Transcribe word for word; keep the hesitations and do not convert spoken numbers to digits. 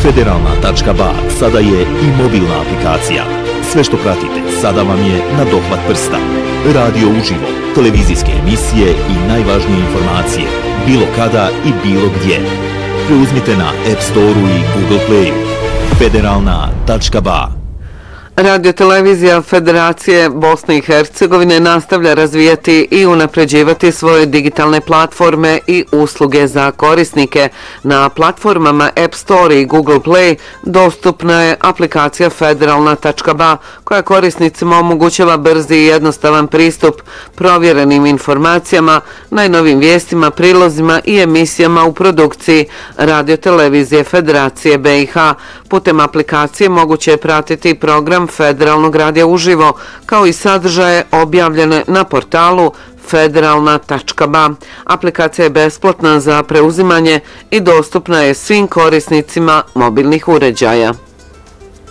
Federalna tačka ba sada je i mobilna aplikacija. Sve što pratite sada vam je na dohvat prsta. Radio uživo, televizijske emisije i najvažnije informacije, bilo kada i bilo gdje. Preuzmite na App Store-u i Google Playu. Federalna tačka ba. Radio-televizija Federacije Bosne i Hercegovine nastavlja razvijati i unapređivati svoje digitalne platforme i usluge za korisnike. Na platformama App Store i Google Play dostupna je aplikacija Federalna tačka ba koja korisnicima omogućava brzi i jednostavan pristup provjerenim informacijama, najnovim vijestima, prilozima i emisijama u produkciji Radio-televizije Federacije be i ha. Putem aplikacije moguće je pratiti program Federalnog radija uživo, kao i sadržaje objavljene na portalu Federalna tačka ba. Aplikacija je besplatna za preuzimanje i dostupna je svim korisnicima mobilnih uređaja.